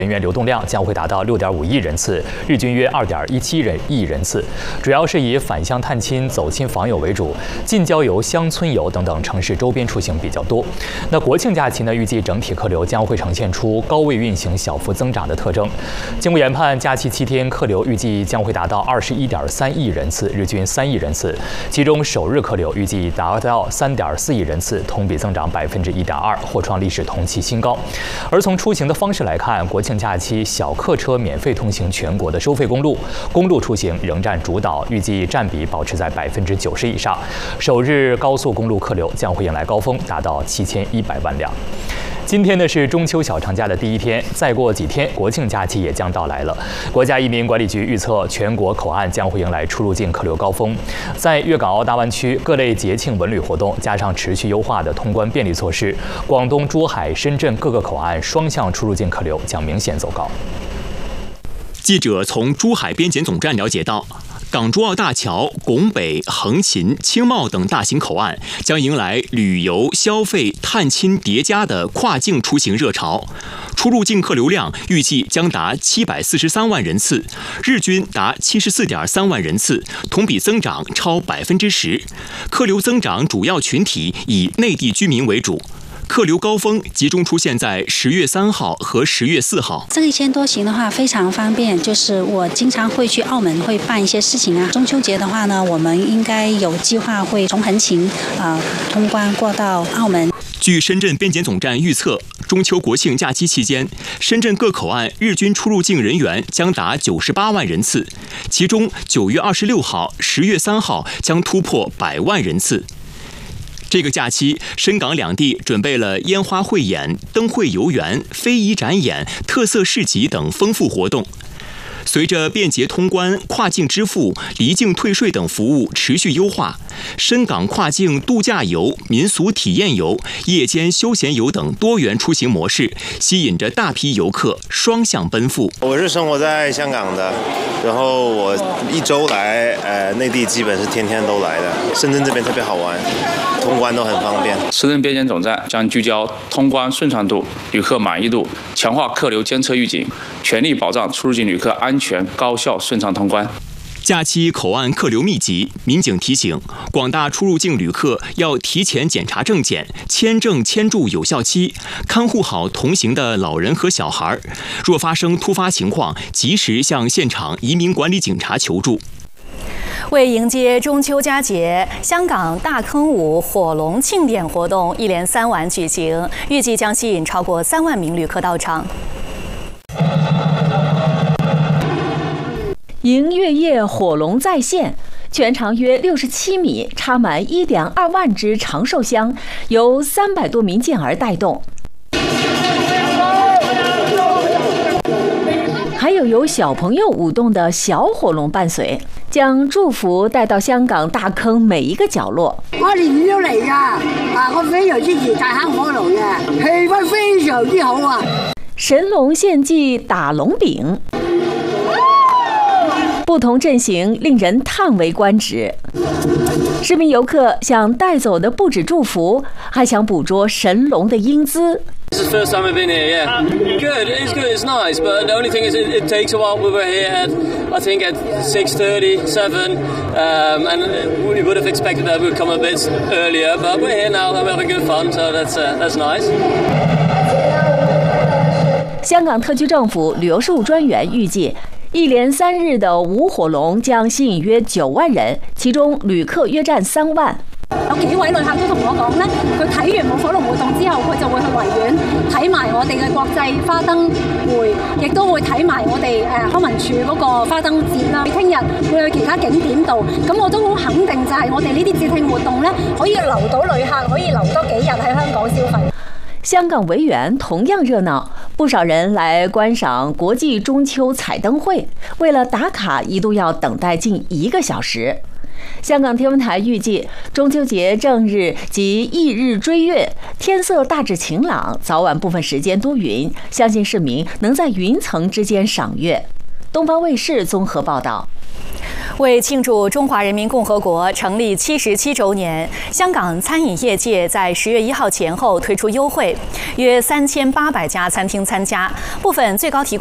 人员流动量将会达到6.5亿人次，日均约2.17亿人次，主要是以返乡探亲、走亲访友为主，近郊游、乡村游等等城市周边出行比较多。那国庆假期呢，预计整体客流将会呈现出高位运行、小幅增长的特征。经过研判，假期7天客流预计将会达到21.3亿人次，日均3亿人次，其中首日客流预计达到3.4亿人次，同比增长1.2%，或创历史同期新高。而从出行的方式来看，国庆假期小客车免费通行全国的收费公路出行仍占主导，预计占比保持在90%以上。首日高速公路客流将会迎来高峰，达到7100万辆。今天呢是中秋小长假的第一天，再过几天国庆假期也将到来了。国家移民管理局预测，全国口岸将会迎来出入境客流高峰。在粤港澳大湾区各类节庆文旅活动加上持续优化的通关便利措施，广东、珠海、深圳各个口岸双向出入境客流将明显走高。 记者从珠海边检总站了解到，港珠澳大桥、拱北、横琴、青茂等大型口岸将迎来旅游、消费、探亲叠加的跨境出行热潮，出入境客流量预计将达743万人次，日均达74.3万人次，同比增长超10%。客流增长主要群体以内地居民为主。客流高峰集中出现在10月3号和10月4号。 这个1000多行的话非常方便，就是我经常会去澳门会办一些事情啊。中秋节的话呢，我们应该有计划会从横琴通关过到澳门。 据深圳边检总站预测，中秋国庆假期期间，深圳各口岸日均出入境人员将达98万人次，其中9月26号、10月3号将突破100万人次。这个假期，深港两地准备了烟花汇演、灯会游园、非遗展演、特色市集等丰富活动。随着便捷通关、跨境支付、离境退税等服务持续优化，深港跨境度假游、民俗体验游、夜间休闲游等多元出行模式，吸引着大批游客双向奔赴。 我是生活在香港的，然后我一周来，内地基本是天天都来的。深圳这边特别好玩，通关都很方便。 深圳边检总站将聚焦通关顺畅度、旅客满意度，强化客流监测预警，全力保障出入境旅客安全、高效、顺畅通关。 假期口岸客流密集，民警提醒广大出入境旅客要提前检查证件、签证签注有效期，看护好同行的老人和小孩。若发生突发情况，及时向现场移民管理警察求助。 为迎接中秋佳节，香港大坑舞火龙庆典活动一连3晚举行，预计将吸引超过3万名旅客到场。 迎月夜火龙再现，全长约67米，插满1.2万支长寿香，由300多名健儿带动。还有小朋友舞动的小火龙伴随，將祝福帶到香港大坑每一個角落。 我年年都嚟㗎，我非常支持大坑火龍嘅，氣氛非常之好啊！ 神龍獻祭打龍餅，不同陣型令人嘆為觀止。市民遊客想帶走的不止祝福，還想捕捉神龍的英姿。 This is the first time I've been here, yeah. Good, it's good, it's nice, but the only thing is it takes a while. We were here I think at 6:30, 7, and we would have expected that we'd come a bit earlier, but we're here now and we're having good fun, so that's nice. 香港特区政府旅游事務專員預計，一連3日的舞火龍將吸引約9萬人，其中旅客約佔3萬。 有幾位旅客都同我講咧，佢睇完舞火龍活動之後，佢就會去維園睇埋我哋嘅國際花燈會，亦都會睇埋我哋康文署嗰個花燈節啦。聽日會去其他景點度，咁我都好肯定就係我哋呢啲節慶活動咧，可以留到旅客，可以留多幾日喺香港消費。 香港維園同樣熱鬧，不少人來觀賞國際中秋彩燈會，為了打卡一度要等待近1個小時。香港天文台預計，中秋節正日及翌日追月，天色大致晴朗，早晚部分時間多雲，相信市民能在雲層之間賞月。東方衛視綜合報道。 为庆祝中华人民共和国成立77周年，香港餐饮业界在10月1号前后推出优惠，约3800家餐厅参加，部分最高提供